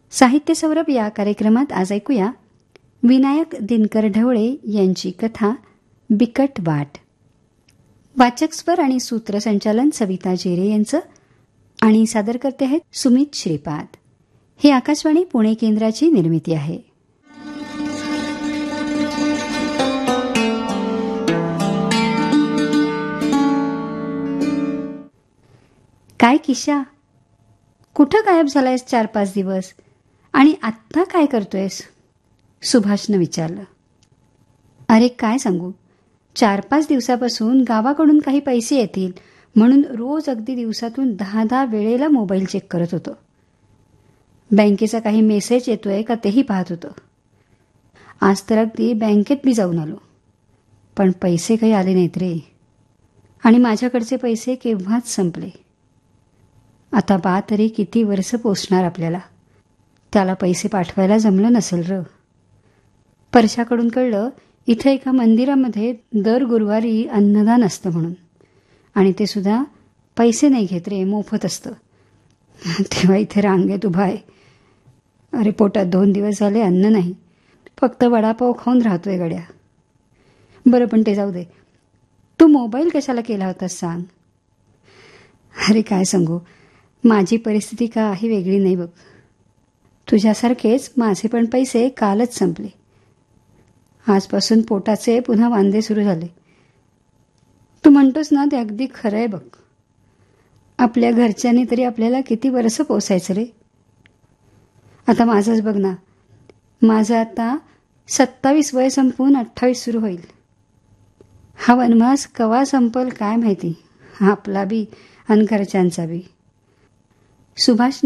साहित्य सौरभ या कार्यक्रमात आज ऐकूया विनायक दिनकर ढवळे यांची कथा बिकट वाट. वाचक स्वर आणि सूत्रसंचालन सविता जेरे यांचं आणि सादर करते आहेत सुमित श्रीपाद. ही आकाशवाणी पुणे केंद्राची निर्मिती आहे. काय किशा, कुठं गायब झालायस 4-5 दिवस आणि आत्ता काय करतोयस? सुभाषनं विचारलं. अरे काय सांगू, 4-5 दिवसापासून गावाकडून काही पैसे येतील म्हणून रोज अगदी दिवसातून 10-10 वेळेला मोबाईल चेक करत होतो. बँकेचा काही मेसेज येतोय का तेही पाहत होतो. आज तर अगदी बँकेत बी जाऊन आलो, पण पैसे काही आले नाहीत रे. आणि माझ्याकडचे पैसे केव्हाच संपले. आता बा तरी किती वर्ष पोचणार आपल्याला. त्याला पैसे पाठवायला जमलं नसेल र. परशाकडून कळलं इथे एका मंदिरामध्ये दर गुरुवारी अन्नदान असतं म्हणून, आणि ते सुद्धा पैसे नाही घेत रे, मोफत असतं. तेव्हा इथे रांगेत उभा आहे. अरे पोटात 2 दिवस झाले अन्न नाही, फक्त वडापाव खाऊन राहतोय गड्या. बरं पण ते जाऊ दे, तू मोबाईल कशाला केला होतास सांग? अरे काय सांगू, माझी परिस्थिती काही वेगळी नाही बघ. तुझ्यासारखेच माझे पण पैसे कालच संपले. आजपासून पोटाचे पुन्हा वांदे सुरू झाले. तू म्हणतोस ना ते अगदी खरं आहे बघ. आपल्या घरच्यांनी तरी आपल्याला किती वर्ष पोसायचं रे. आता माझंच बघ ना, माझं आता 27 वय संपून 28 सुरू होईल. हा वनवास कवा संपल काय माहिती, आपला बी आणि घरच्यांचा बी. सुभाष